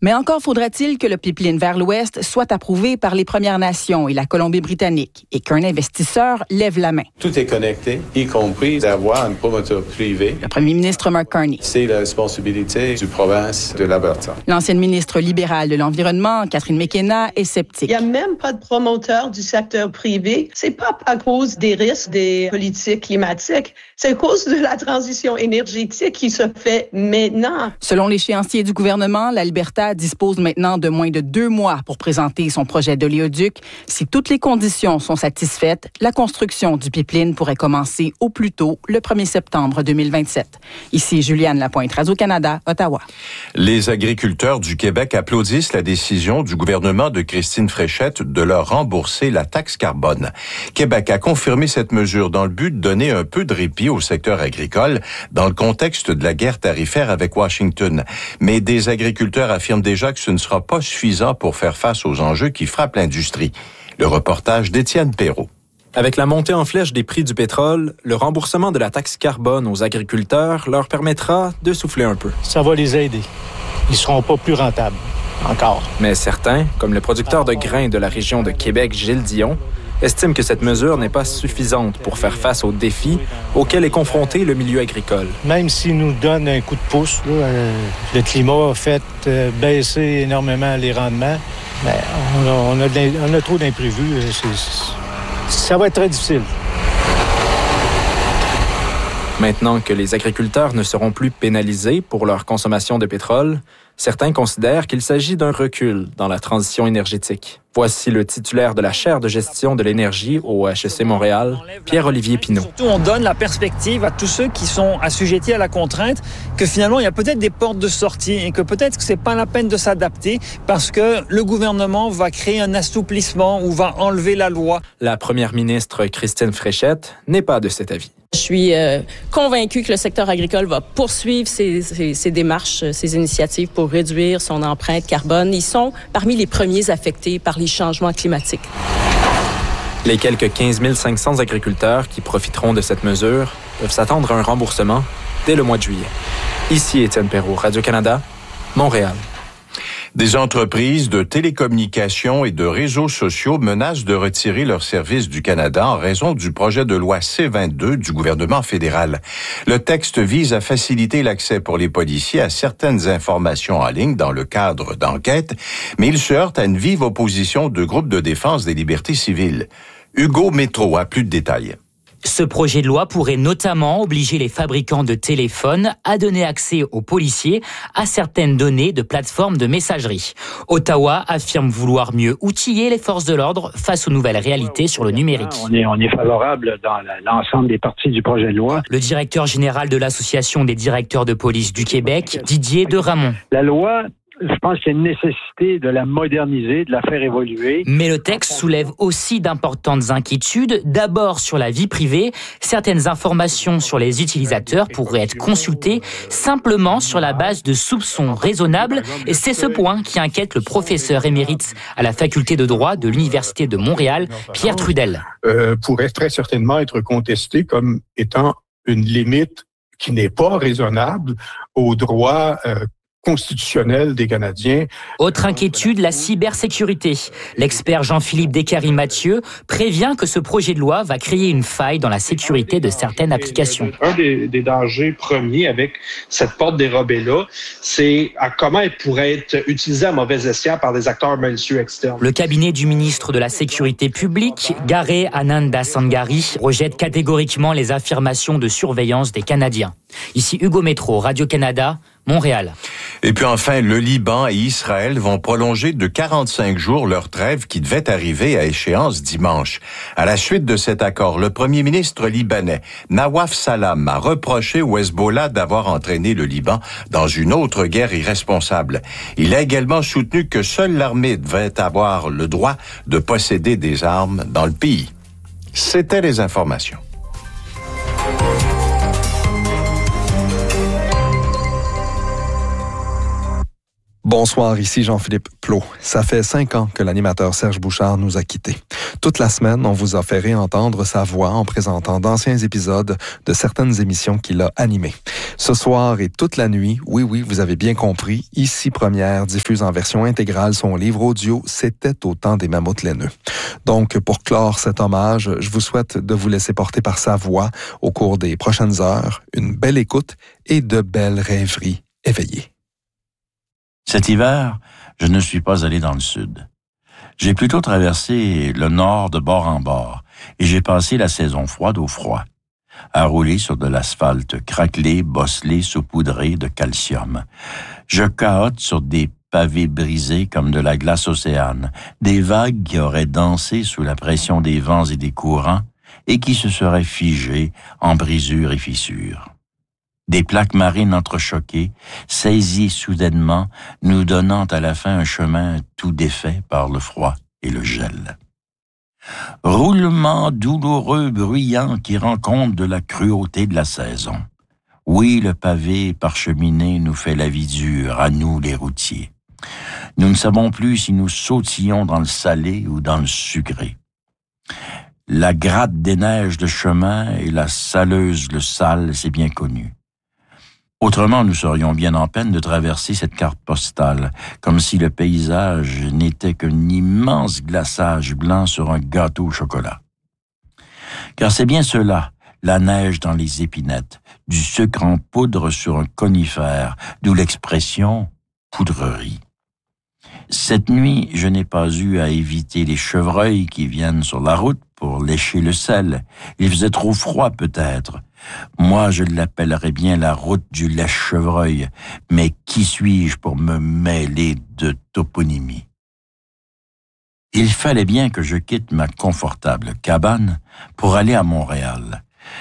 Mais encore faudra-t-il que le pipeline vers l'Ouest soit approuvé par les Premières Nations et la Colombie-Britannique et qu'un investisseur lève la main. Tout est connecté, y compris d'avoir un promoteur privé. Le premier ministre Mark Carney. C'est la responsabilité du province de l'Alberta. L'ancienne ministre libérale de l'Environnement, Catherine McKenna, est sceptique. Il n'y a même pas de promoteur du secteur privé. C'est pas à cause des risques des politiques climatiques. C'est à cause de la transition énergétique qui se fait maintenant. Selon l'échéancier du gouvernement, l'Alberta dispose maintenant de moins de 2 mois pour présenter son projet d'oléoduc. Si toutes les conditions sont satisfaites, la construction du pipeline pourrait commencer au plus tôt le 1er septembre 2027. Ici Juliane Lapointe, Radio-Canada, Ottawa. Les agriculteurs du Québec applaudissent la décision du gouvernement de Christine Fréchette de leur rembourser la taxe carbone. Québec a confirmé cette mesure dans le but de donner un peu de répit au secteur agricole dans le contexte de la guerre tarifaire avec Washington. Mais des agriculteurs affirment déjà que ce ne sera pas suffisant pour faire face aux enjeux qui frappent l'industrie. Le reportage d'Étienne Perrault. Avec la montée en flèche des prix du pétrole, le remboursement de la taxe carbone aux agriculteurs leur permettra de souffler un peu. Ça va les aider. Ils ne seront pas plus rentables, encore. Mais certains, comme le producteur de grains de la région de Québec, Gilles Dion, estiment que cette mesure n'est pas suffisante pour faire face aux défis auxquels est confronté le milieu agricole. Même s'il nous donne un coup de pouce, le climat a fait baisser énormément les rendements, mais on a trop d'imprévus. Ça va être très difficile. Maintenant que les agriculteurs ne seront plus pénalisés pour leur consommation de pétrole, certains considèrent qu'il s'agit d'un recul dans la transition énergétique. Voici le titulaire de la chaire de gestion de l'énergie au HEC Montréal, Pierre-Olivier Pinault. Surtout, on donne la perspective à tous ceux qui sont assujettis à la contrainte que finalement, il y a peut-être des portes de sortie et que peut-être que c'est pas la peine de s'adapter parce que le gouvernement va créer un assouplissement ou va enlever la loi. La première ministre Christine Fréchette n'est pas de cet avis. Je suis convaincue que le secteur agricole va poursuivre ses démarches, ses initiatives pour réduire son empreinte carbone. Ils sont parmi les premiers affectés par les changements climatiques. Les quelques 15 500 agriculteurs qui profiteront de cette mesure peuvent s'attendre à un remboursement dès le mois de juillet. Ici Étienne Perrault, Radio-Canada, Montréal. Des entreprises de télécommunications et de réseaux sociaux menacent de retirer leurs services du Canada en raison du projet de loi C-22 du gouvernement fédéral. Le texte vise à faciliter l'accès pour les policiers à certaines informations en ligne dans le cadre d'enquêtes, mais il se heurte à une vive opposition de groupes de défense des libertés civiles. Hugo Métro a plus de détails. Ce projet de loi pourrait notamment obliger les fabricants de téléphones à donner accès aux policiers à certaines données de plateformes de messagerie. Ottawa affirme vouloir mieux outiller les forces de l'ordre face aux nouvelles réalités sur le numérique. On est favorable dans l'ensemble des parties du projet de loi. Le directeur général de l'Association des directeurs de police du Québec, Didier Deramont. La loi, je pense qu'il y a une nécessité de la moderniser, de la faire évoluer. Mais le texte soulève aussi d'importantes inquiétudes. D'abord sur la vie privée. Certaines informations sur les utilisateurs pourraient être consultées simplement sur la base de soupçons raisonnables. Et c'est ce point qui inquiète le professeur émérite à la faculté de droit de l'Université de Montréal, Pierre Trudel. Pourrait très certainement être contesté comme étant une limite qui n'est pas raisonnable aux droits constitutionnel des Canadiens. Autre inquiétude, la cybersécurité. L'expert Jean-Philippe Descaries-Mathieu prévient que ce projet de loi va créer une faille dans la sécurité de certaines applications. Un des dangers premiers avec cette porte dérobée-là, c'est à comment elle pourrait être utilisée à mauvais escient par des acteurs malicieux externes. Le cabinet du ministre de la Sécurité publique, Garé Ananda Sangari, rejette catégoriquement les affirmations de surveillance des Canadiens. Ici Hugo Métro, Radio-Canada, Montréal. Et puis enfin, le Liban et Israël vont prolonger de 45 jours leur trêve qui devait arriver à échéance dimanche. À la suite de cet accord, le premier ministre libanais, Nawaf Salam, a reproché au Hezbollah d'avoir entraîné le Liban dans une autre guerre irresponsable. Il a également soutenu que seule l'armée devait avoir le droit de posséder des armes dans le pays. C'était les informations. Bonsoir, ici Jean-Philippe Plot. Ça fait 5 ans que l'animateur Serge Bouchard nous a quittés. Toute la semaine, on vous a fait réentendre sa voix en présentant d'anciens épisodes de certaines émissions qu'il a animées. Ce soir et toute la nuit, oui, vous avez bien compris, Ici Première diffuse en version intégrale son livre audio « C'était au temps des mammouths laineux ». Donc, pour clore cet hommage, je vous souhaite de vous laisser porter par sa voix au cours des prochaines heures, une belle écoute et de belles rêveries éveillées. Cet hiver, je ne suis pas allé dans le sud. J'ai plutôt traversé le nord de bord en bord et j'ai passé la saison froide au froid, à rouler sur de l'asphalte craquelé, bosselé, saupoudré de calcium. Je cahote sur des pavés brisés comme de la glace océane, des vagues qui auraient dansé sous la pression des vents et des courants et qui se seraient figées en brisures et fissures. Des plaques marines entrechoquées, saisies soudainement, nous donnant à la fin un chemin tout défait par le froid et le gel. Roulement douloureux, bruyant, qui rend compte de la cruauté de la saison. Oui, le pavé parcheminé nous fait la vie dure, à nous les routiers. Nous ne savons plus si nous sautillons dans le salé ou dans le sucré. La gratte des neiges de chemin et la saleuse le sale, c'est bien connu. Autrement, nous serions bien en peine de traverser cette carte postale, comme si le paysage n'était qu'un immense glaçage blanc sur un gâteau au chocolat. Car c'est bien cela, la neige dans les épinettes, du sucre en poudre sur un conifère, d'où l'expression « poudrerie ». Cette nuit, je n'ai pas eu à éviter les chevreuils qui viennent sur la route pour lécher le sel. Il faisait trop froid peut-être. Moi, je l'appellerais bien la route du lèche-chevreuil, mais qui suis-je pour me mêler de toponymie? Il fallait bien que je quitte ma confortable cabane pour aller à Montréal.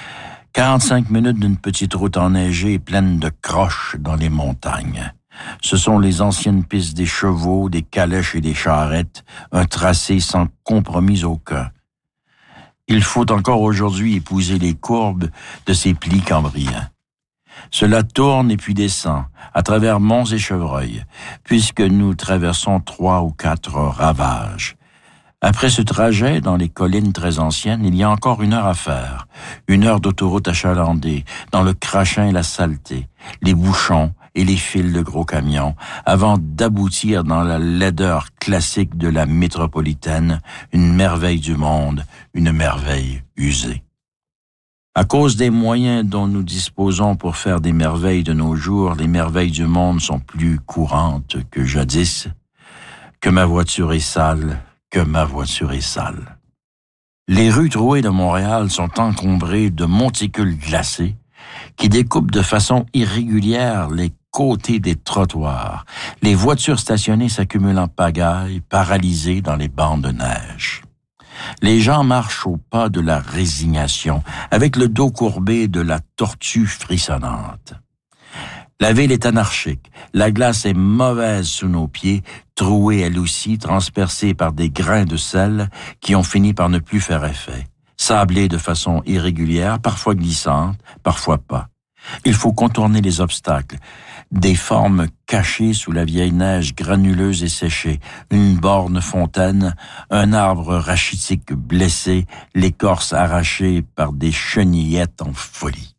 45 minutes d'une petite route enneigée pleine de croches dans les montagnes. Ce sont les anciennes pistes des chevaux, des calèches et des charrettes, un tracé sans compromis aucun. Il faut encore aujourd'hui épouser les courbes de ces plis cambriens. Cela tourne et puis descend, à travers monts et chevreuils, puisque nous traversons 3 ou 4 ravages. Après ce trajet dans les collines très anciennes, il y a encore 1 heure à faire. 1 heure d'autoroute achalandée, dans le crachin et la saleté, les bouchons et les fils de gros camions, avant d'aboutir dans la laideur classique de la métropolitaine, une merveille du monde, une merveille usée. À cause des moyens dont nous disposons pour faire des merveilles de nos jours, les merveilles du monde sont plus courantes que jadis. Que ma voiture est sale, que ma voiture est sale. Les rues trouées de Montréal sont encombrées de monticules glacés qui découpent de façon irrégulière les côtés des trottoirs. Les voitures stationnées s'accumulent en pagaille, paralysées dans les bancs de neige. Les gens marchent au pas de la résignation, avec le dos courbé de la tortue frissonnante. La ville est anarchique. La glace est mauvaise sous nos pieds, trouée elle aussi, transpercée par des grains de sel qui ont fini par ne plus faire effet. Sablée de façon irrégulière, parfois glissante, parfois pas. Il faut contourner les obstacles, des formes cachées sous la vieille neige granuleuse et séchée, une borne fontaine, un arbre rachitique blessé, l'écorce arrachée par des chenillettes en folie.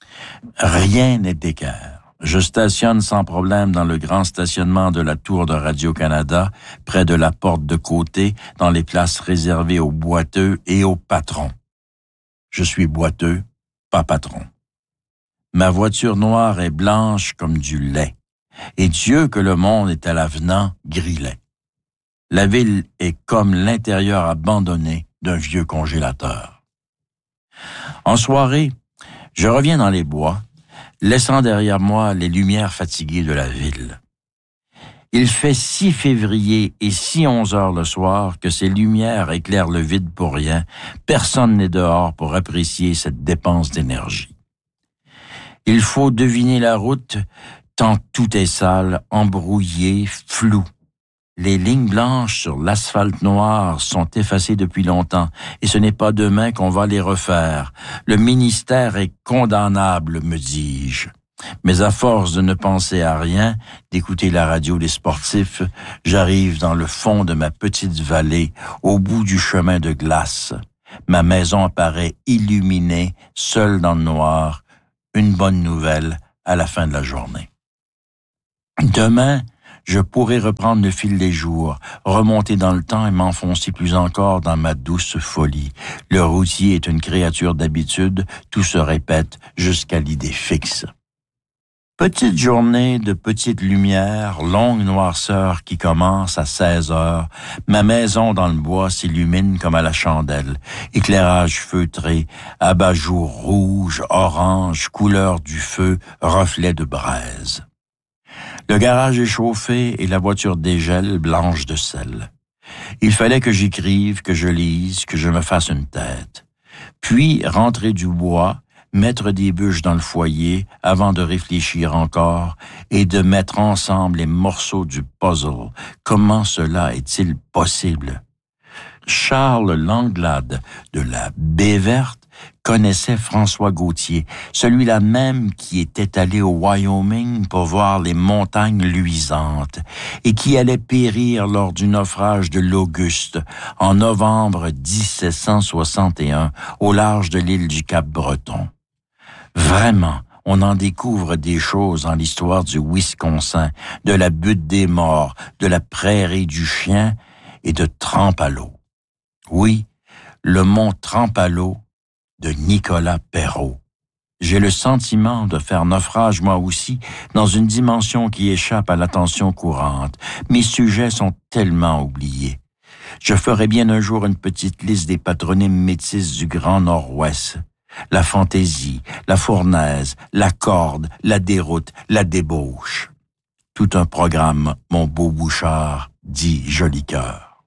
Rien n'est d'équerre. Je stationne sans problème dans le grand stationnement de la tour de Radio-Canada, près de la porte de côté, dans les places réservées aux boiteux et aux patrons. Je suis boiteux, pas patron. Ma voiture noire est blanche comme du lait, et Dieu que le monde est à l'avenant gris-lait. La ville est comme l'intérieur abandonné d'un vieux congélateur. En soirée, je reviens dans les bois, laissant derrière moi les lumières fatiguées de la ville. Il fait 6 février et si 11 heures le soir que ces lumières éclairent le vide pour rien. Personne n'est dehors pour apprécier cette dépense d'énergie. Il faut deviner la route, tant tout est sale, embrouillé, flou. Les lignes blanches sur l'asphalte noir sont effacées depuis longtemps, et ce n'est pas demain qu'on va les refaire. Le ministère est condamnable, me dis-je. Mais à force de ne penser à rien, d'écouter la radio des sportifs, j'arrive dans le fond de ma petite vallée, au bout du chemin de glace. Ma maison apparaît illuminée, seule dans le noir. Une bonne nouvelle à la fin de la journée. Demain, je pourrai reprendre le fil des jours, remonter dans le temps et m'enfoncer plus encore dans ma douce folie. Le routier est une créature d'habitude, tout se répète jusqu'à l'idée fixe. Petite journée de petite lumière, longue noirceur qui commence à 16 heures. Ma maison dans le bois s'illumine comme à la chandelle. Éclairage feutré, abat-jour rouge, orange, couleur du feu, reflet de braise. Le garage est chauffé et la voiture dégèle, blanche de sel. Il fallait que j'écrive, que je lise, que je me fasse une tête. Puis, rentrer du bois, mettre des bûches dans le foyer avant de réfléchir encore et de mettre ensemble les morceaux du puzzle. Comment cela est-il possible? Charles Langlade de la Baie Verte connaissait François Gauthier, celui-là même qui était allé au Wyoming pour voir les montagnes luisantes et qui allait périr lors du naufrage de l'Auguste en novembre 1761 au large de l'île du Cap-Breton. Vraiment, on en découvre des choses dans l'histoire du Wisconsin, de la butte des morts, de la prairie du chien et de Trempalo. Oui, le mont Trempalo de Nicolas Perrault. J'ai le sentiment de faire naufrage moi aussi dans une dimension qui échappe à l'attention courante. Mes sujets sont tellement oubliés. Je ferai bien un jour une petite liste des patronymes métis du Grand Nord-Ouest. La fantaisie, la fournaise, la corde, la déroute, la débauche. Tout un programme, mon beau Bouchard, dit Jolicoeur.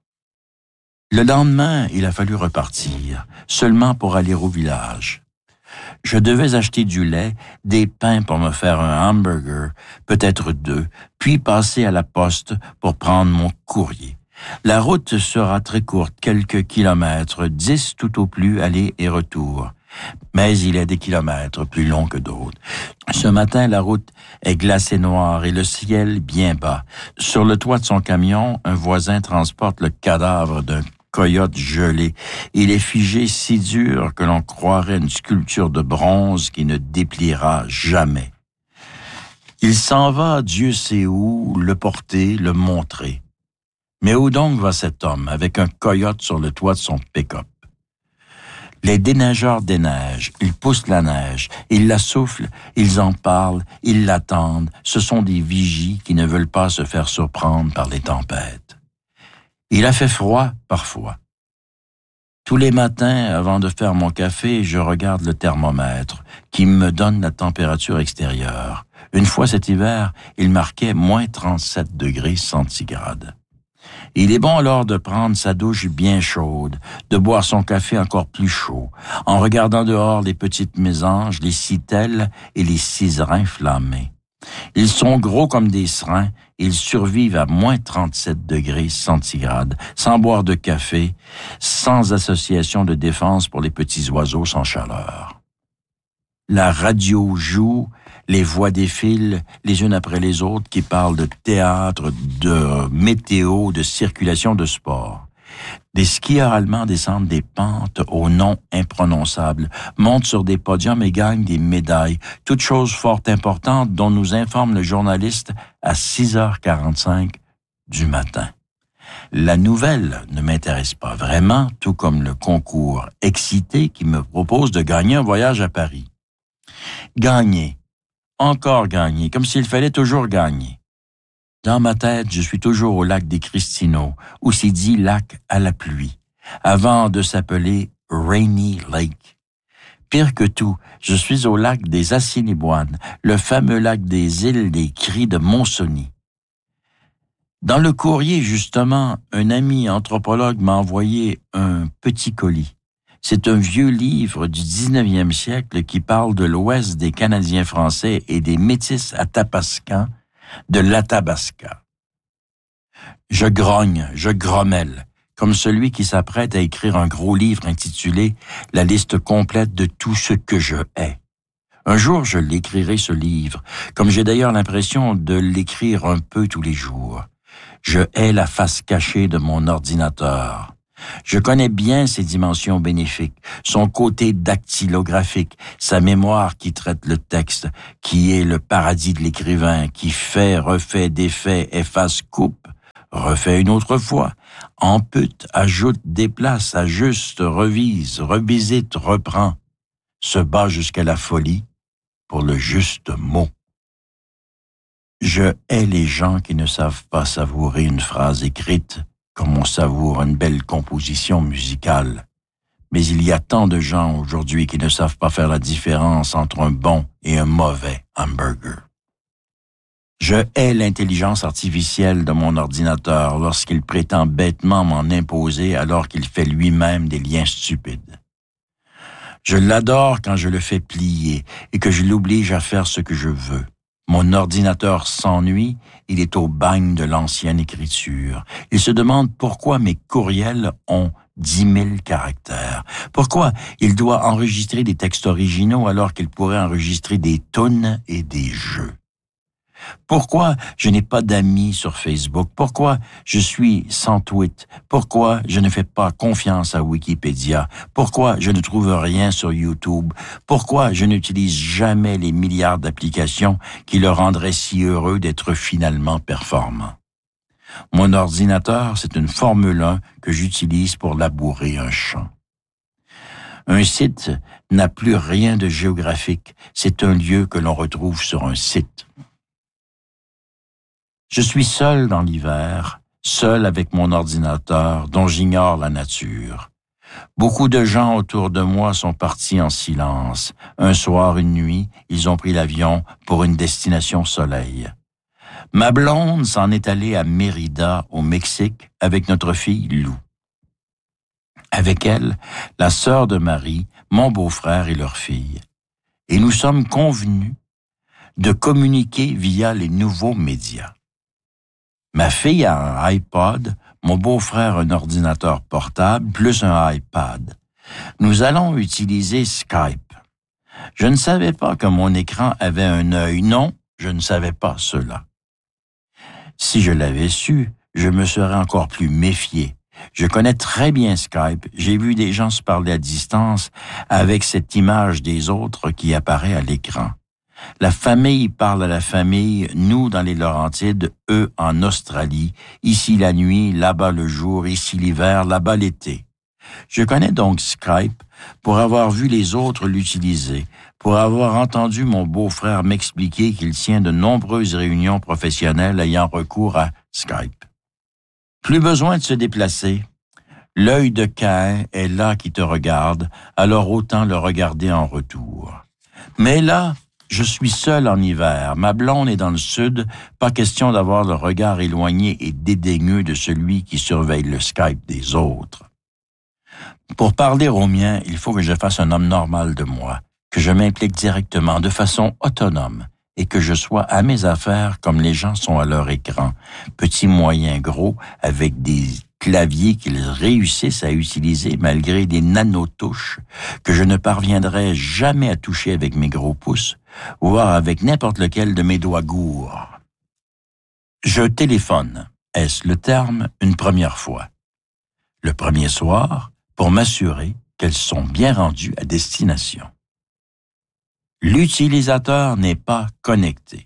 Le lendemain, il a fallu repartir, seulement pour aller au village. Je devais acheter du lait, des pains pour me faire un hamburger, peut-être 2, puis passer à la poste pour prendre mon courrier. La route sera très courte, quelques kilomètres, 10 tout au plus, aller et retour. Mais il est des kilomètres plus longs que d'autres. Ce matin, la route est glacée noire et le ciel bien bas. Sur le toit de son camion, un voisin transporte le cadavre d'un coyote gelé. Il est figé si dur que l'on croirait une sculpture de bronze qui ne dépliera jamais. Il s'en va, Dieu sait où, le porter, le montrer. Mais où donc va cet homme avec un coyote sur le toit de son pick-up? Les déneigeurs déneigent, ils poussent la neige, ils la soufflent, ils en parlent, ils l'attendent. Ce sont des vigies qui ne veulent pas se faire surprendre par les tempêtes. Il a fait froid parfois. Tous les matins, avant de faire mon café, je regarde le thermomètre qui me donne la température extérieure. Une fois cet hiver, il marquait moins 37 degrés centigrades. Il est bon alors de prendre sa douche bien chaude, de boire son café encore plus chaud, en regardant dehors les petites mésanges, les citelles et les ciserins flammés. Ils sont gros comme des serins, ils survivent à moins 37 degrés centigrades, sans boire de café, sans association de défense pour les petits oiseaux sans chaleur. La radio joue, les voix défilent les unes après les autres qui parlent de théâtre, de météo, de circulation, de sport. Des skieurs allemands descendent des pentes aux noms imprononçables, montent sur des podiums et gagnent des médailles, toutes choses fort importantes dont nous informe le journaliste à 6h45 du matin. La nouvelle ne m'intéresse pas vraiment, tout comme le concours excité qui me propose de gagner un voyage à Paris. Gagner. Encore gagner, comme s'il fallait toujours gagner. Dans ma tête, je suis toujours au lac des Cristineaux, où c'est dit lac à la pluie, avant de s'appeler Rainy Lake. Pire que tout, je suis au lac des Assiniboines, le fameux lac des îles des Cris de Montsony. Dans le courrier, justement, un ami anthropologue m'a envoyé un petit colis. C'est un vieux livre du 19e siècle qui parle de l'ouest des Canadiens français et des Métis Athapascans de l'Athabasca. Je grogne, je grommelle, comme celui qui s'apprête à écrire un gros livre intitulé « La liste complète de tout ce que je hais ». Un jour, je l'écrirai, ce livre, comme j'ai d'ailleurs l'impression de l'écrire un peu tous les jours. Je hais la face cachée de mon ordinateur. Je connais bien ses dimensions bénéfiques, son côté dactylographique, sa mémoire qui traite le texte, qui est le paradis de l'écrivain, qui fait, refait, défait, efface, coupe, refait une autre fois, ampute, ajoute, déplace, ajuste, revise, revisite, reprend, se bat jusqu'à la folie pour le juste mot. Je hais les gens qui ne savent pas savourer une phrase écrite comme on savoure une belle composition musicale. Mais il y a tant de gens aujourd'hui qui ne savent pas faire la différence entre un bon et un mauvais hamburger. Je hais l'intelligence artificielle de mon ordinateur lorsqu'il prétend bêtement m'en imposer alors qu'il fait lui-même des liens stupides. Je l'adore quand je le fais plier et que je l'oblige à faire ce que je veux. Mon ordinateur s'ennuie, il est au bagne de l'ancienne écriture. Il se demande pourquoi mes courriels ont 10 000 caractères. Pourquoi il doit enregistrer des textes originaux alors qu'il pourrait enregistrer des tunes et des jeux. Pourquoi je n'ai pas d'amis sur Facebook? Pourquoi je suis sans tweet? Pourquoi je ne fais pas confiance à Wikipédia? Pourquoi je ne trouve rien sur YouTube? Pourquoi je n'utilise jamais les milliards d'applications qui le rendraient si heureux d'être finalement performant? Mon ordinateur, c'est une Formule 1 que j'utilise pour labourer un champ. Un site n'a plus rien de géographique. C'est un lieu que l'on retrouve sur un site. Je suis seul dans l'hiver, seul avec mon ordinateur dont j'ignore la nature. Beaucoup de gens autour de moi sont partis en silence. Un soir, une nuit, ils ont pris l'avion pour une destination soleil. Ma blonde s'en est allée à Mérida, au Mexique, avec notre fille Lou. Avec elle, la sœur de Marie, mon beau-frère et leur fille. Et nous sommes convenus de communiquer via les nouveaux médias. Ma fille a un iPod, mon beau-frère un ordinateur portable, plus un iPad. Nous allons utiliser Skype. Je ne savais pas que mon écran avait un œil. Non, je ne savais pas cela. Si je l'avais su, je me serais encore plus méfié. Je connais très bien Skype. J'ai vu des gens se parler à distance avec cette image des autres qui apparaît à l'écran. La famille parle à la famille, nous dans les Laurentides, eux en Australie, ici la nuit, là-bas le jour, ici l'hiver, là-bas l'été. Je connais donc Skype pour avoir vu les autres l'utiliser, pour avoir entendu mon beau-frère m'expliquer qu'il tient de nombreuses réunions professionnelles ayant recours à Skype. Plus besoin de se déplacer. L'œil de Caïn est là qui te regarde, alors autant le regarder en retour. Mais là, je suis seul en hiver. Ma blonde est dans le sud. Pas question d'avoir le regard éloigné et dédaigneux de celui qui surveille le Skype des autres. Pour parler au mien, il faut que je fasse un homme normal de moi, que je m'implique directement, de façon autonome, et que je sois à mes affaires comme les gens sont à leur écran, petits, moyens, gros, avec des claviers qu'ils réussissent à utiliser malgré des nanotouches que je ne parviendrai jamais à toucher avec mes gros pouces, voire avec n'importe lequel de mes doigts gourds. Je téléphone, est-ce le terme, une première fois. Le premier soir, pour m'assurer qu'elles sont bien rendues à destination. L'utilisateur n'est pas connecté.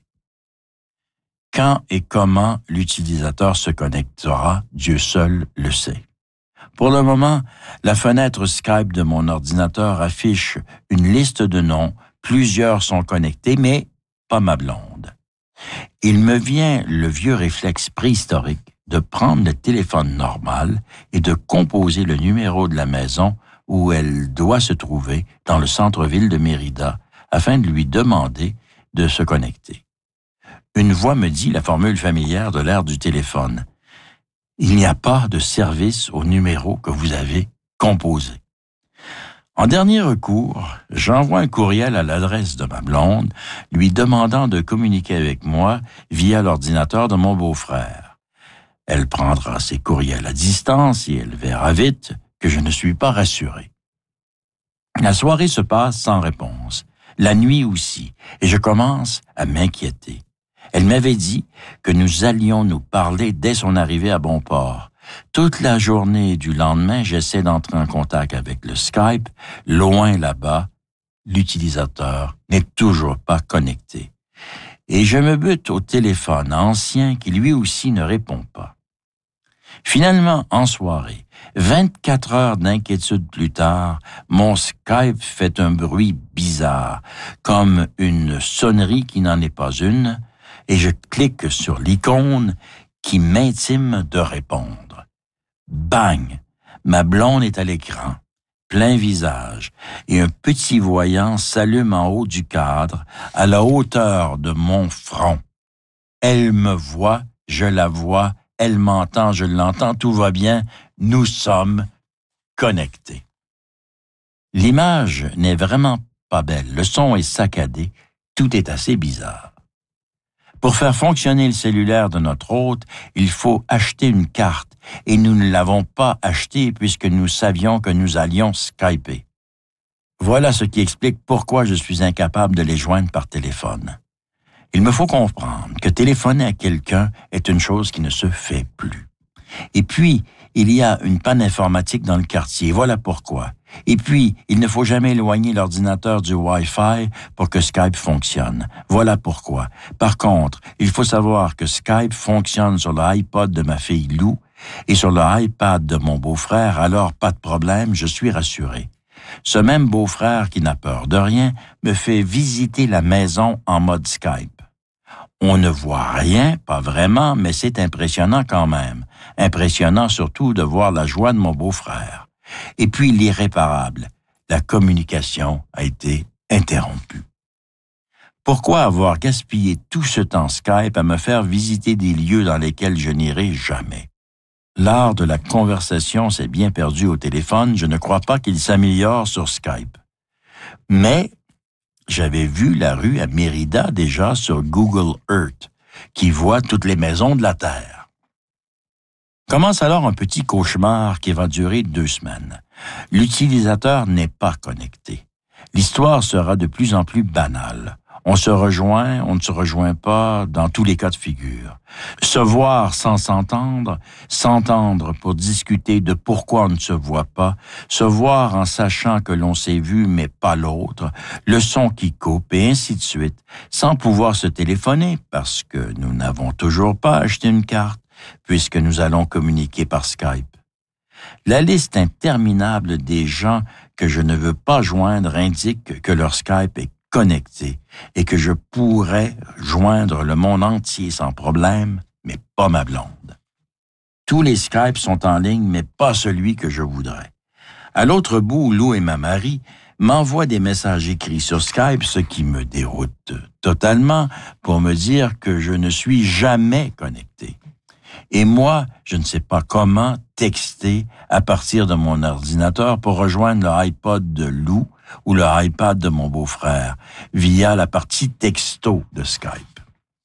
Quand et comment l'utilisateur se connectera, Dieu seul le sait. Pour le moment, la fenêtre Skype de mon ordinateur affiche une liste de noms. Plusieurs sont connectés, mais pas ma blonde. Il me vient le vieux réflexe préhistorique de prendre le téléphone normal et de composer le numéro de la maison où elle doit se trouver dans le centre-ville de Mérida afin de lui demander de se connecter. Une voix me dit la formule familière de l'ère du téléphone. Il n'y a pas de service au numéro que vous avez composé. En dernier recours, j'envoie un courriel à l'adresse de ma blonde, lui demandant de communiquer avec moi via l'ordinateur de mon beau-frère. Elle prendra ses courriels à distance et elle verra vite que je ne suis pas rassuré. La soirée se passe sans réponse. La nuit aussi, et je commence à m'inquiéter. Elle m'avait dit que nous allions nous parler dès son arrivée à Bonport. Toute la journée du lendemain, j'essaie d'entrer en contact avec le Skype. Loin là-bas, l'utilisateur n'est toujours pas connecté. Et je me bute au téléphone ancien qui lui aussi ne répond pas. Finalement, en soirée, 24 heures d'inquiétude plus tard, mon Skype fait un bruit bizarre, comme une sonnerie qui n'en est pas une, et je clique sur l'icône qui m'intime de répondre. Bang! Ma blonde est à l'écran, plein visage, et un petit voyant s'allume en haut du cadre, à la hauteur de mon front. Elle me voit, je la vois, elle m'entend, je l'entends, tout va bien, nous sommes connectés. L'image n'est vraiment pas belle, le son est saccadé, tout est assez bizarre. Pour faire fonctionner le cellulaire de notre hôte, il faut acheter une carte, et nous ne l'avons pas achetée puisque nous savions que nous allions skyper. Voilà ce qui explique pourquoi je suis incapable de les joindre par téléphone. Il me faut comprendre que téléphoner à quelqu'un est une chose qui ne se fait plus. Et puis, il y a une panne informatique dans le quartier, voilà pourquoi. Et puis, il ne faut jamais éloigner l'ordinateur du Wi-Fi pour que Skype fonctionne. Voilà pourquoi. Par contre, il faut savoir que Skype fonctionne sur l'iPod de ma fille Lou et sur le iPad de mon beau-frère, alors pas de problème, je suis rassuré. Ce même beau-frère qui n'a peur de rien me fait visiter la maison en mode Skype. On ne voit rien, pas vraiment, mais c'est impressionnant quand même. Impressionnant surtout de voir la joie de mon beau-frère. Et puis l'irréparable, la communication a été interrompue. Pourquoi avoir gaspillé tout ce temps Skype à me faire visiter des lieux dans lesquels je n'irai jamais? L'art de la conversation s'est bien perdu au téléphone, je ne crois pas qu'il s'améliore sur Skype. Mais j'avais vu la rue à Mérida déjà sur Google Earth, qui voit toutes les maisons de la Terre. Commence alors un petit cauchemar qui va durer 2 semaines. L'utilisateur n'est pas connecté. L'histoire sera de plus en plus banale. On se rejoint, on ne se rejoint pas, dans tous les cas de figure. Se voir sans s'entendre, s'entendre pour discuter de pourquoi on ne se voit pas, se voir en sachant que l'on s'est vu mais pas l'autre, le son qui coupe et ainsi de suite, sans pouvoir se téléphoner parce que nous n'avons toujours pas acheté une carte, puisque nous allons communiquer par Skype. La liste interminable des gens que je ne veux pas joindre indique que leur Skype est connecté et que je pourrais joindre le monde entier sans problème, mais pas ma blonde. Tous les Skypes sont en ligne, mais pas celui que je voudrais. À l'autre bout, Lou et ma Marie m'envoient des messages écrits sur Skype, ce qui me déroute totalement pour me dire que je ne suis jamais connecté. Et moi, je ne sais pas comment texter à partir de mon ordinateur pour rejoindre le iPod de Lou ou le iPad de mon beau-frère via la partie texto de Skype.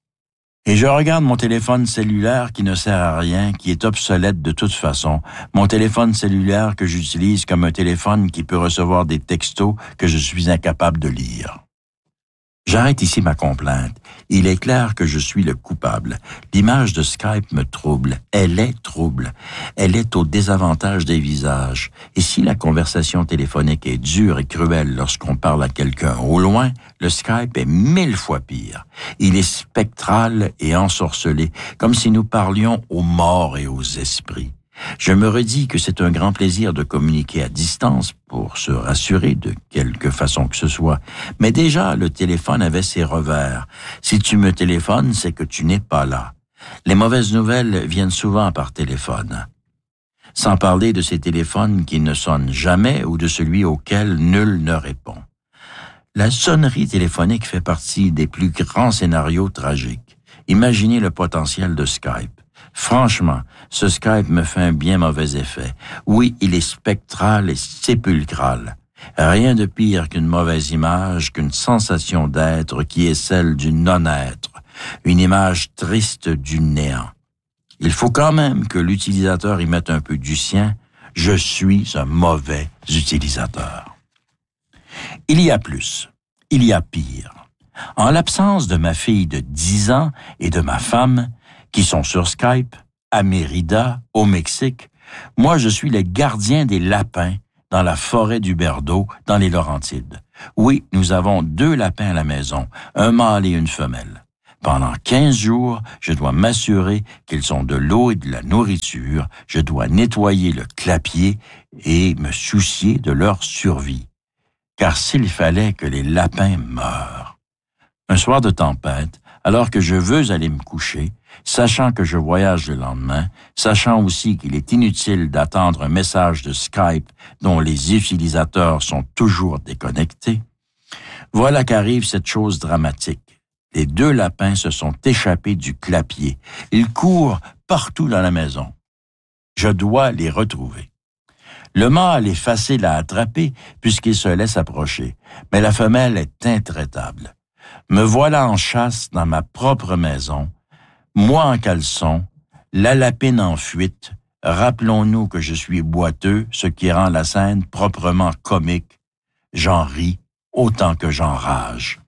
Et je regarde mon téléphone cellulaire qui ne sert à rien, qui est obsolète de toute façon. Mon téléphone cellulaire que j'utilise comme un téléphone qui peut recevoir des textos que je suis incapable de lire. J'arrête ici ma complainte. Il est clair que je suis le coupable. L'image de Skype me trouble. Elle est trouble. Elle est au désavantage des visages. Et si la conversation téléphonique est dure et cruelle lorsqu'on parle à quelqu'un au loin, le Skype est 1000 fois pire. Il est spectral et ensorcelé, comme si nous parlions aux morts et aux esprits. Je me redis que c'est un grand plaisir de communiquer à distance pour se rassurer de quelque façon que ce soit. Mais déjà, le téléphone avait ses revers. Si tu me téléphones, c'est que tu n'es pas là. Les mauvaises nouvelles viennent souvent par téléphone. Sans parler de ces téléphones qui ne sonnent jamais ou de celui auquel nul ne répond. La sonnerie téléphonique fait partie des plus grands scénarios tragiques. Imaginez le potentiel de Skype. Franchement, ce Skype me fait un bien mauvais effet. Oui, il est spectral et sépulcral. Rien de pire qu'une mauvaise image, qu'une sensation d'être qui est celle du non-être. Une image triste du néant. Il faut quand même que l'utilisateur y mette un peu du sien. Je suis un mauvais utilisateur. Il y a plus. Il y a pire. En l'absence de ma fille de 10 ans et de ma femme, qui sont sur Skype, à Mérida, au Mexique, moi je suis le gardien des lapins dans la forêt du Berdo, dans les Laurentides. Oui, nous avons 2 lapins à la maison, un mâle et une femelle. Pendant 15 jours, je dois m'assurer qu'ils ont de l'eau et de la nourriture, je dois nettoyer le clapier et me soucier de leur survie. Car s'il fallait que les lapins meurent. Un soir de tempête, alors que je veux aller me coucher, sachant que je voyage le lendemain, sachant aussi qu'il est inutile d'attendre un message de Skype dont les utilisateurs sont toujours déconnectés, voilà qu'arrive cette chose dramatique. Les 2 lapins se sont échappés du clapier. Ils courent partout dans la maison. Je dois les retrouver. Le mâle est facile à attraper puisqu'il se laisse approcher, mais la femelle est intraitable. Me voilà en chasse dans ma propre maison, moi en caleçon, la lapine en fuite. Rappelons-nous que je suis boiteux, ce qui rend la scène proprement comique. J'en ris autant que j'enrage.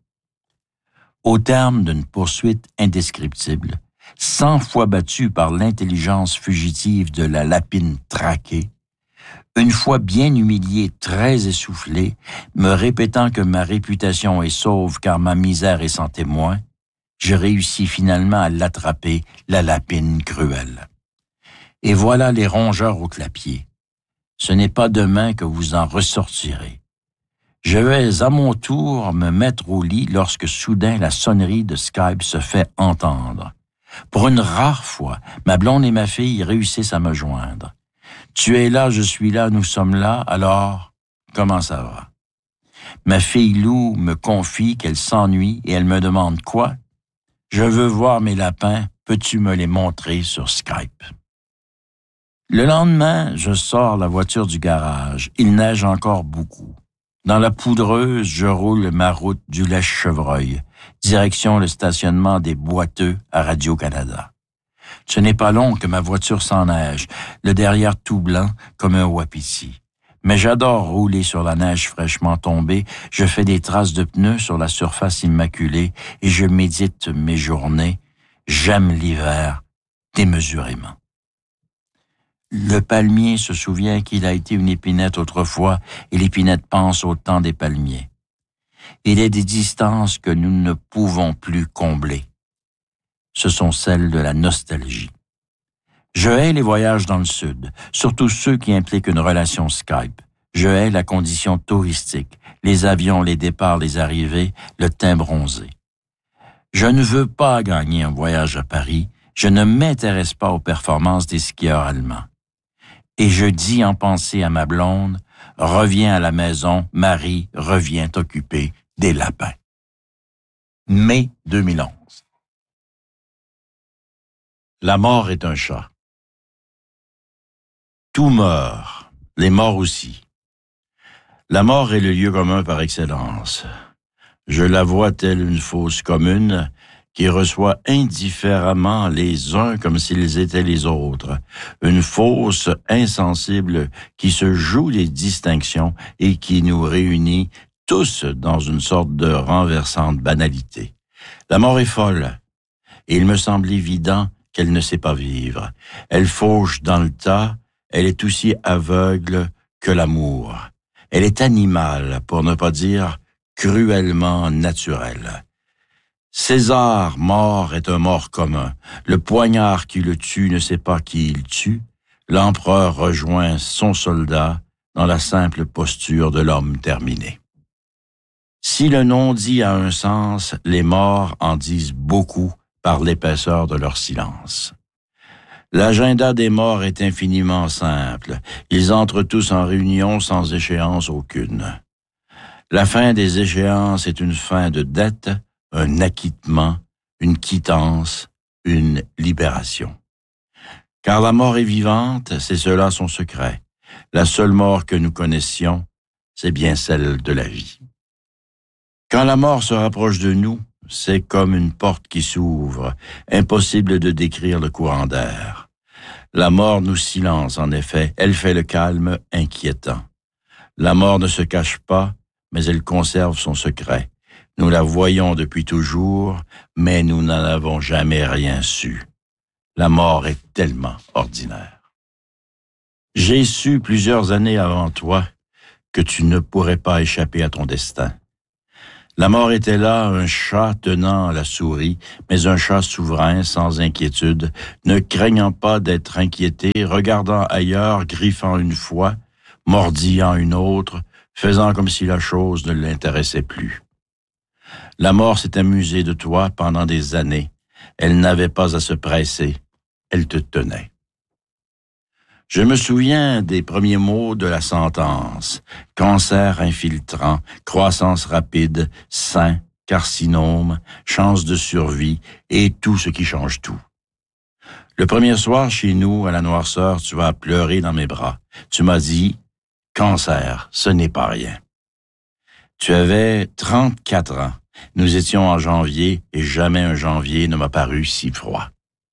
Au terme d'une poursuite indescriptible, 100 fois battue par l'intelligence fugitive de la lapine traquée, une fois bien humilié, très essoufflé, me répétant que ma réputation est sauve car ma misère est sans témoin, je réussis finalement à l'attraper, la lapine cruelle. Et voilà les rongeurs au clapier. Ce n'est pas demain que vous en ressortirez. Je vais à mon tour me mettre au lit lorsque soudain la sonnerie de Skype se fait entendre. Pour une rare fois, ma blonde et ma fille réussissent à me joindre. Tu es là, je suis là, nous sommes là, alors, comment ça va? Ma fille Lou me confie qu'elle s'ennuie et elle me demande quoi? Je veux voir mes lapins, peux-tu me les montrer sur Skype? Le lendemain, je sors la voiture du garage. Il neige encore beaucoup. Dans la poudreuse, je roule ma route du Lèche-Chevreuil, direction le stationnement des Boiteux à Radio-Canada. Ce n'est pas long que ma voiture s'enneige, le derrière tout blanc comme un wapiti. Mais j'adore rouler sur la neige fraîchement tombée, je fais des traces de pneus sur la surface immaculée et je médite mes journées. J'aime l'hiver démesurément. Le palmier se souvient qu'il a été une épinette autrefois et l'épinette pense au temps des palmiers. Il est des distances que nous ne pouvons plus combler. Ce sont celles de la nostalgie. Je hais les voyages dans le sud, surtout ceux qui impliquent une relation Skype. Je hais la condition touristique, les avions, les départs, les arrivées, le teint bronzé. Je ne veux pas gagner un voyage à Paris, je ne m'intéresse pas aux performances des skieurs allemands. Et je dis en pensée à ma blonde, reviens à la maison, Marie, reviens t'occuper des lapins. Mai 2011. La mort est un chat. Tout meurt, les morts aussi. La mort est le lieu commun par excellence. Je la vois telle une fosse commune qui reçoit indifféremment les uns comme s'ils étaient les autres. Une fosse insensible qui se joue des distinctions et qui nous réunit tous dans une sorte de renversante banalité. La mort est folle, et il me semble évident qu'elle ne sait pas vivre. Elle fauche dans le tas, elle est aussi aveugle que l'amour. Elle est animale, pour ne pas dire cruellement naturelle. César, mort, est un mort commun. Le poignard qui le tue ne sait pas qui il tue. L'empereur rejoint son soldat dans la simple posture de l'homme terminé. Si le non-dit a un sens, les morts en disent beaucoup par l'épaisseur de leur silence. L'agenda des morts est infiniment simple. Ils entrent tous en réunion sans échéance aucune. La fin des échéances est une fin de dette, un acquittement, une quittance, une libération. Car la mort est vivante, c'est cela son secret. La seule mort que nous connaissions, c'est bien celle de la vie. Quand la mort se rapproche de nous, c'est comme une porte qui s'ouvre, impossible de décrire le courant d'air. La mort nous silence, en effet, elle fait le calme inquiétant. La mort ne se cache pas, mais elle conserve son secret. Nous la voyons depuis toujours, mais nous n'en avons jamais rien su. La mort est tellement ordinaire. J'ai su plusieurs années avant toi que tu ne pourrais pas échapper à ton destin. La mort était là, un chat tenant la souris, mais un chat souverain, sans inquiétude, ne craignant pas d'être inquiété, regardant ailleurs, griffant une fois, mordillant une autre, faisant comme si la chose ne l'intéressait plus. La mort s'est amusée de toi pendant des années. Elle n'avait pas à se presser. Elle te tenait. Je me souviens des premiers mots de la sentence. Cancer infiltrant, croissance rapide, sein, carcinome, chance de survie et tout ce qui change tout. Le premier soir chez nous, à la noirceur, tu vas pleurer dans mes bras. Tu m'as dit, cancer, ce n'est pas rien. Tu avais 34 ans. Nous étions en janvier et jamais un janvier ne m'a paru si froid.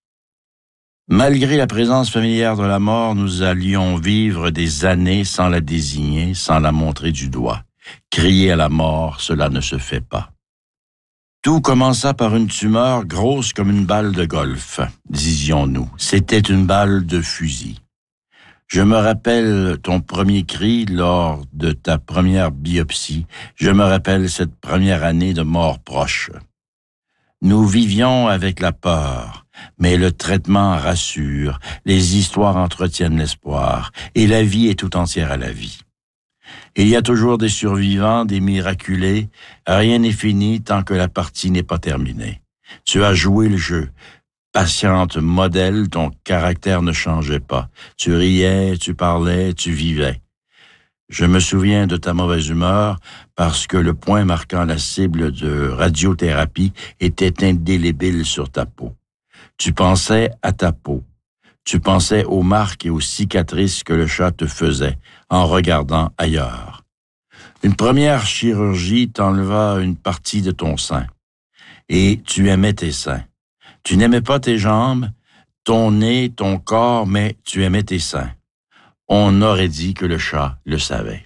Malgré la présence familière de la mort, nous allions vivre des années sans la désigner, sans la montrer du doigt. Crier à la mort, cela ne se fait pas. Tout commença par une tumeur grosse comme une balle de golf, disions-nous. C'était une balle de fusil. Je me rappelle ton premier cri lors de ta première biopsie. Je me rappelle cette première année de mort proche. Nous vivions avec la peur, mais le traitement rassure, les histoires entretiennent l'espoir, et la vie est tout entière à la vie. Il y a toujours des survivants, des miraculés, rien n'est fini tant que la partie n'est pas terminée. Tu as joué le jeu. Patiente, modèle, ton caractère ne changeait pas. Tu riais, tu parlais, tu vivais. Je me souviens de ta mauvaise humeur parce que le point marquant la cible de radiothérapie était indélébile sur ta peau. Tu pensais à ta peau. Tu pensais aux marques et aux cicatrices que le chat te faisait en regardant ailleurs. Une première chirurgie t'enleva une partie de ton sein. Et tu aimais tes seins. Tu n'aimais pas tes jambes, ton nez, ton corps, mais tu aimais tes seins. On aurait dit que le chat le savait.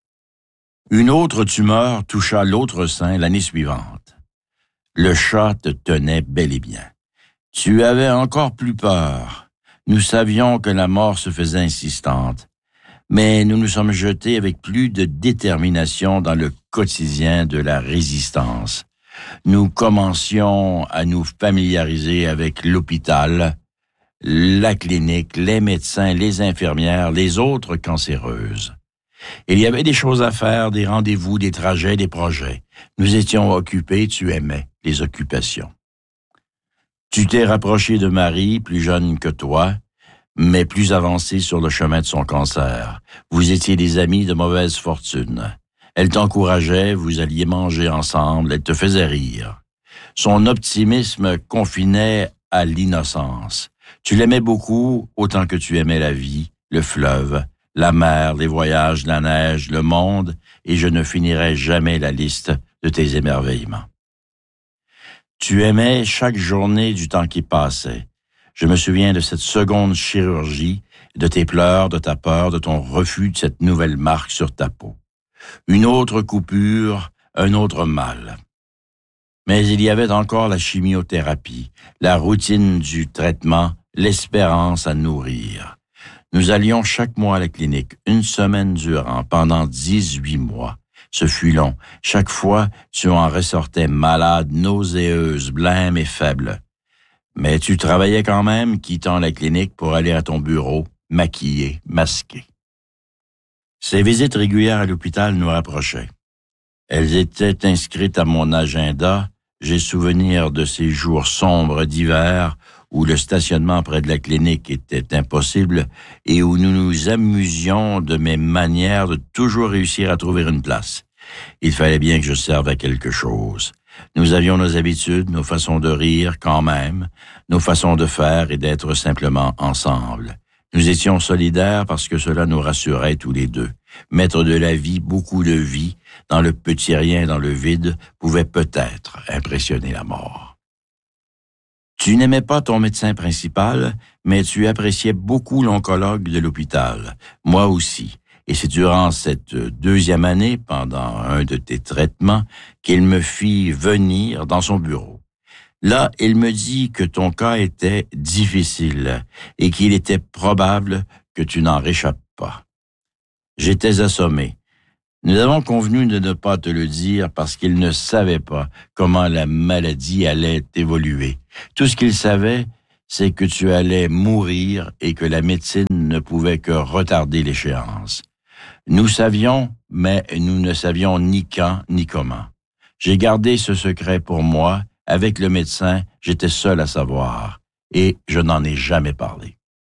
Une autre tumeur toucha l'autre sein l'année suivante. Le chat te tenait bel et bien. Tu avais encore plus peur. Nous savions que la mort se faisait insistante, mais nous nous sommes jetés avec plus de détermination dans le quotidien de la résistance. Nous commencions à nous familiariser avec l'hôpital, la clinique, les médecins, les infirmières, les autres cancéreuses. Il y avait des choses à faire, des rendez-vous, des trajets, des projets. Nous étions occupés, tu aimais les occupations. Tu t'es rapproché de Marie, plus jeune que toi, mais plus avancée sur le chemin de son cancer. Vous étiez des amis de mauvaise fortune. Elle t'encourageait, vous alliez manger ensemble, elle te faisait rire. Son optimisme confinait à l'innocence. Tu l'aimais beaucoup, autant que tu aimais la vie, le fleuve, la mer, les voyages, la neige, le monde, et je ne finirai jamais la liste de tes émerveillements. Tu aimais chaque journée du temps qui passait. Je me souviens de cette seconde chirurgie, de tes pleurs, de ta peur, de ton refus de cette nouvelle marque sur ta peau. Une autre coupure, un autre mal. Mais il y avait encore la chimiothérapie, la routine du traitement, l'espérance à nourrir. Nous allions chaque mois à la clinique, une semaine durant, pendant 18 mois. Ce fut long. Chaque fois, tu en ressortais malade, nauséeuse, blême et faible. Mais tu travaillais quand même, quittant la clinique pour aller à ton bureau, maquillé, masqué. Ces visites régulières à l'hôpital nous rapprochaient. Elles étaient inscrites à mon agenda. J'ai souvenir de ces jours sombres d'hiver où le stationnement près de la clinique était impossible et où nous nous amusions de mes manières de toujours réussir à trouver une place. Il fallait bien que je serve à quelque chose. Nous avions nos habitudes, nos façons de rire quand même, nos façons de faire et d'être simplement ensemble. Nous étions solidaires parce que cela nous rassurait tous les deux. Mettre de la vie, beaucoup de vie, dans le petit rien, dans le vide, pouvait peut-être impressionner la mort. Tu n'aimais pas ton médecin principal, mais tu appréciais beaucoup l'oncologue de l'hôpital. Moi aussi. Et c'est durant cette deuxième année, pendant un de tes traitements, qu'il me fit venir dans son bureau. Là, il me dit que ton cas était difficile et qu'il était probable que tu n'en réchappes pas. J'étais assommé. Nous avons convenu de ne pas te le dire parce qu'il ne savait pas comment la maladie allait évoluer. Tout ce qu'il savait, c'est que tu allais mourir et que la médecine ne pouvait que retarder l'échéance. Nous savions, mais nous ne savions ni quand ni comment. J'ai gardé ce secret pour moi. Avec le médecin, j'étais seul à savoir et je n'en ai jamais parlé.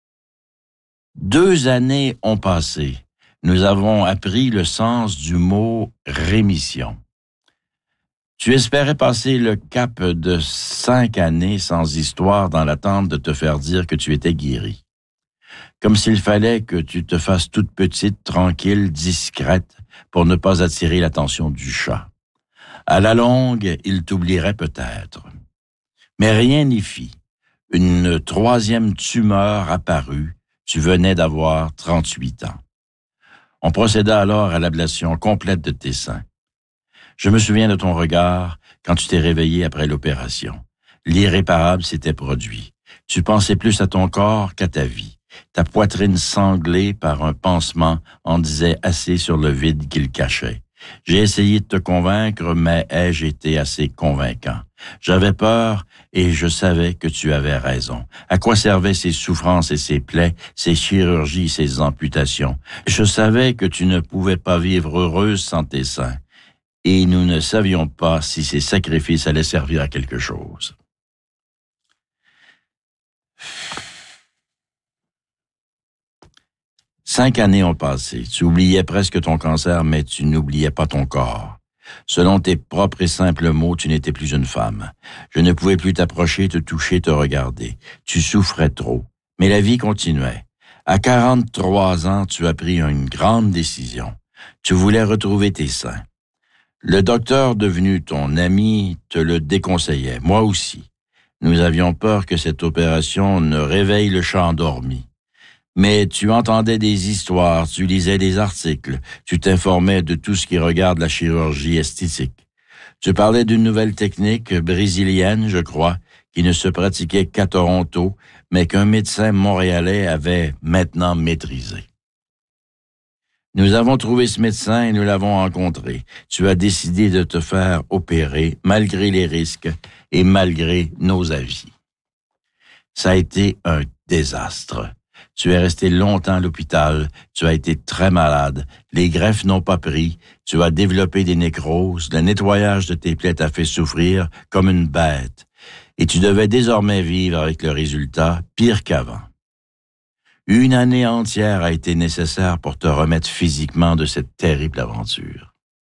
2 années ont passé. Nous avons appris le sens du mot « rémission ». Tu espérais passer le cap de 5 années sans histoire dans l'attente de te faire dire que tu étais guéri. Comme s'il fallait que tu te fasses toute petite, tranquille, discrète, pour ne pas attirer l'attention du chat. À la longue, il t'oublierait peut-être. Mais rien n'y fit. Une 3e tumeur apparut. Tu venais d'avoir 38 ans. On procéda alors à l'ablation complète de tes seins. Je me souviens de ton regard quand tu t'es réveillé après l'opération. L'irréparable s'était produit. Tu pensais plus à ton corps qu'à ta vie. Ta poitrine sanglée par un pansement en disait assez sur le vide qu'il cachait. J'ai essayé de te convaincre, mais ai-je été assez convaincant? J'avais peur et je savais que tu avais raison. À quoi servaient ces souffrances et ces plaies, ces chirurgies, ces amputations? Je savais que tu ne pouvais pas vivre heureuse sans tes seins. Et nous ne savions pas si ces sacrifices allaient servir à quelque chose. Cinq années ont passé. Tu oubliais presque ton cancer, mais tu n'oubliais pas ton corps. Selon tes propres et simples mots, tu n'étais plus une femme. Je ne pouvais plus t'approcher, te toucher, te regarder. Tu souffrais trop. Mais la vie continuait. À 43 ans, tu as pris une grande décision. Tu voulais retrouver tes seins. Le docteur devenu ton ami te le déconseillait, moi aussi. Nous avions peur que cette opération ne réveille le chat endormi. Mais tu entendais des histoires, tu lisais des articles, tu t'informais de tout ce qui regarde la chirurgie esthétique. Tu parlais d'une nouvelle technique brésilienne, je crois, qui ne se pratiquait qu'à Toronto, mais qu'un médecin montréalais avait maintenant maîtrisé. Nous avons trouvé ce médecin et nous l'avons rencontré. Tu as décidé de te faire opérer, malgré les risques et malgré nos avis. Ça a été un désastre. Tu es resté longtemps à l'hôpital, tu as été très malade, les greffes n'ont pas pris, tu as développé des nécroses, le nettoyage de tes plaies t'a fait souffrir comme une bête, et tu devais désormais vivre avec le résultat pire qu'avant. 1 année entière a été nécessaire pour te remettre physiquement de cette terrible aventure.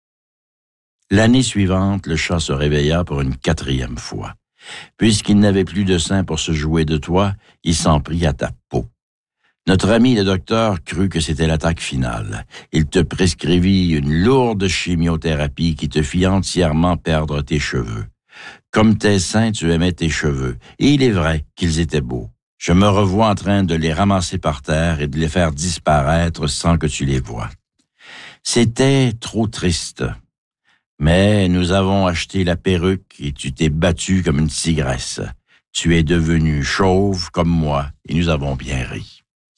L'année suivante, le chat se réveilla pour une 4e fois. Puisqu'il n'avait plus de sein pour se jouer de toi, il s'en prit à ta peau. Notre ami le docteur crut que c'était l'attaque finale. Il te prescrivit une lourde chimiothérapie qui te fit entièrement perdre tes cheveux. Comme tes seins, tu aimais tes cheveux, et il est vrai qu'ils étaient beaux. Je me revois en train de les ramasser par terre et de les faire disparaître sans que tu les voies. C'était trop triste. Mais nous avons acheté la perruque et tu t'es battue comme une tigresse. Tu es devenue chauve comme moi et nous avons bien ri.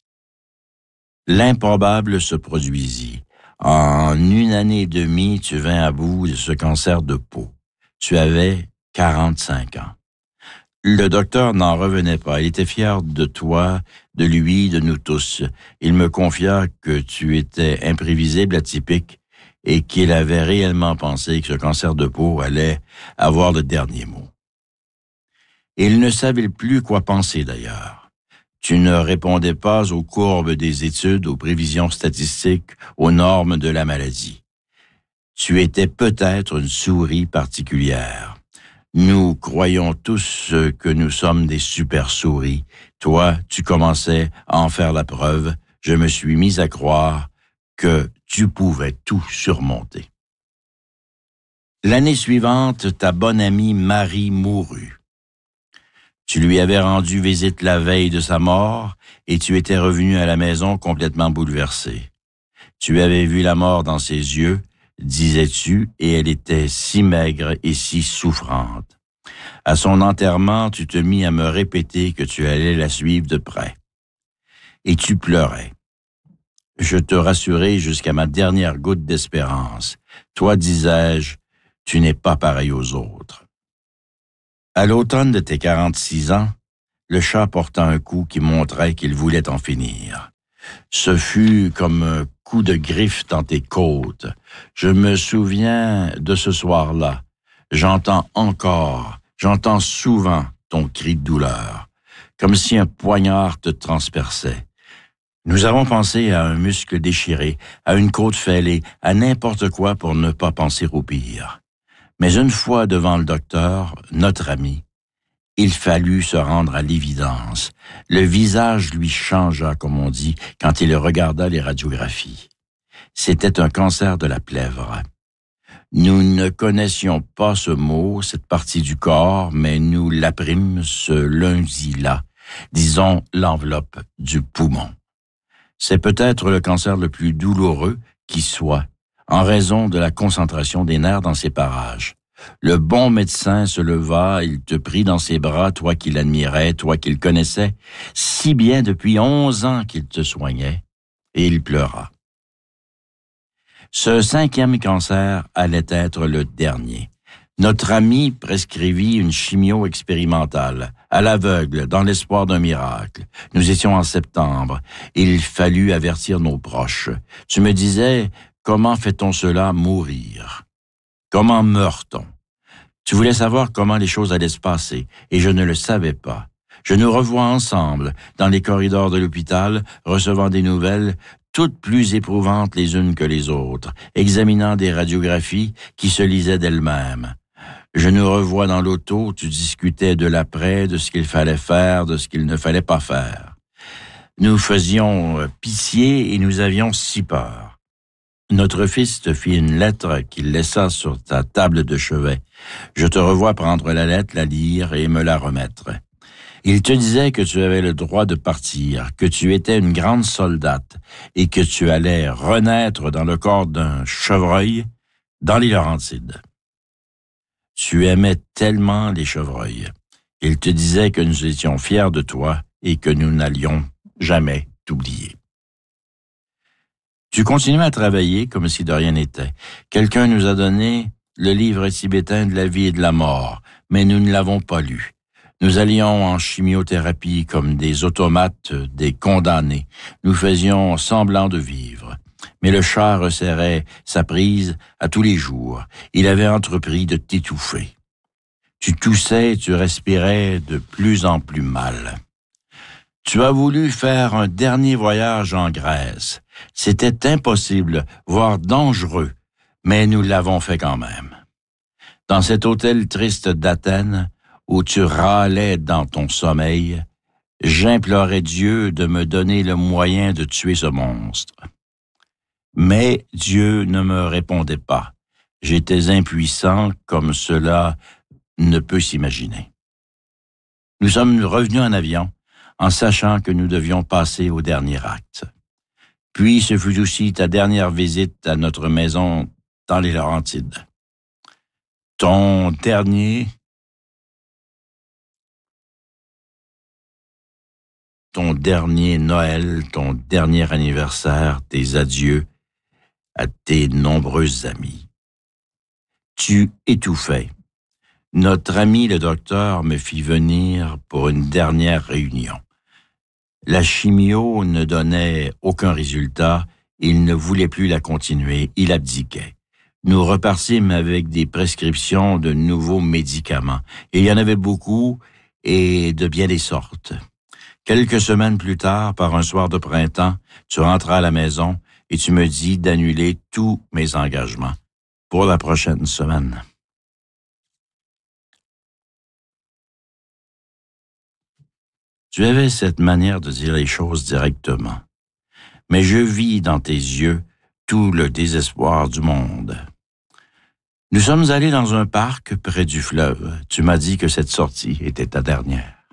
L'improbable se produisit. En 1 année et demie, tu vins à bout de ce cancer de peau. Tu avais 45 ans. Le docteur n'en revenait pas. Il était fier de toi, de lui, de nous tous. Il me confia que tu étais imprévisible, atypique, et qu'il avait réellement pensé que ce cancer de peau allait avoir le dernier mot. Il ne savait plus quoi penser d'ailleurs. Tu ne répondais pas aux courbes des études, aux prévisions statistiques, aux normes de la maladie. Tu étais peut-être une souris particulière. Nous croyons tous que nous sommes des super-souris. Toi, tu commençais à en faire la preuve. Je me suis mis à croire que tu pouvais tout surmonter. L'année suivante, ta bonne amie Marie mourut. Tu lui avais rendu visite la veille de sa mort et tu étais revenu à la maison complètement bouleversé. Tu avais vu la mort dans ses yeux, disais-tu, et elle était si maigre et si souffrante. À son enterrement, tu te mis à me répéter que tu allais la suivre de près. Et tu pleurais. Je te rassurais jusqu'à ma dernière goutte d'espérance. Toi, disais-je, tu n'es pas pareil aux autres. À l'automne de tes 46 ans, le chat porta un coup qui montrait qu'il voulait en finir. Ce fut comme un coup de griffe dans tes côtes. Je me souviens de ce soir-là. J'entends souvent ton cri de douleur, comme si un poignard te transperçait. Nous avons pensé à un muscle déchiré, à une côte fêlée, à n'importe quoi pour ne pas penser au pire. Mais une fois devant le docteur, notre ami, il fallut se rendre à l'évidence. Le visage lui changea, comme on dit, quand il regarda les radiographies. C'était un cancer de la plèvre. Nous ne connaissions pas ce mot, cette partie du corps, mais nous l'apprîmes ce lundi-là, disons l'enveloppe du poumon. C'est peut-être le cancer le plus douloureux qui soit, en raison de la concentration des nerfs dans ces parages. Le bon médecin se leva, il te prit dans ses bras, toi qui l'admirais, toi qui le connaissais, si bien depuis 11 ans qu'il te soignait, et il pleura. Ce 5e cancer allait être le dernier. Notre ami prescrivit une chimio expérimentale, à l'aveugle, dans l'espoir d'un miracle. Nous étions en septembre. Il fallut avertir nos proches. Tu me disais, comment fait-on cela mourir? Comment meurt-on? Tu voulais savoir comment les choses allaient se passer, et je ne le savais pas. Je nous revois ensemble, dans les corridors de l'hôpital, recevant des nouvelles, toutes plus éprouvantes les unes que les autres, examinant des radiographies qui se lisaient d'elles-mêmes. Je nous revois dans l'auto, tu discutais de l'après, de ce qu'il fallait faire, de ce qu'il ne fallait pas faire. Nous faisions pitié et nous avions si peur. Notre fils te fit une lettre qu'il laissa sur ta table de chevet. Je te revois prendre la lettre, la lire et me la remettre. Il te disait que tu avais le droit de partir, que tu étais une grande soldate et que tu allais renaître dans le corps d'un chevreuil dans les Laurentides. Tu aimais tellement les chevreuils. Il te disait que nous étions fiers de toi et que nous n'allions jamais t'oublier. Tu continuais à travailler comme si de rien n'était. Quelqu'un nous a donné le livre tibétain de la vie et de la mort, mais nous ne l'avons pas lu. Nous allions en chimiothérapie comme des automates, des condamnés. Nous faisions semblant de vivre. Mais le chat resserrait sa prise à tous les jours. Il avait entrepris de t'étouffer. Tu toussais et tu respirais de plus en plus mal. Tu as voulu faire un dernier voyage en Grèce. C'était impossible, voire dangereux, mais nous l'avons fait quand même. Dans cet hôtel triste d'Athènes, où tu râlais dans ton sommeil, j'implorais Dieu de me donner le moyen de tuer ce monstre. Mais Dieu ne me répondait pas. J'étais impuissant comme cela ne peut s'imaginer. Nous sommes revenus en avion en sachant que nous devions passer au dernier acte. Puis ce fut aussi ta dernière visite à notre maison dans les Laurentides. Ton dernier Noël, ton dernier anniversaire, tes adieux à tes nombreux amis. Tu étouffais. Notre ami le docteur me fit venir pour une dernière réunion. La chimio ne donnait aucun résultat, il ne voulait plus la continuer, il abdiquait. Nous repartîmes avec des prescriptions de nouveaux médicaments. Il y en avait beaucoup et de bien des sortes. Quelques semaines plus tard, par un soir de printemps, tu rentras à la maison et tu me dis d'annuler tous mes engagements pour la prochaine semaine. Tu avais cette manière de dire les choses directement, mais je vis dans tes yeux tout le désespoir du monde. Nous sommes allés dans un parc près du fleuve. Tu m'as dit que cette sortie était ta dernière.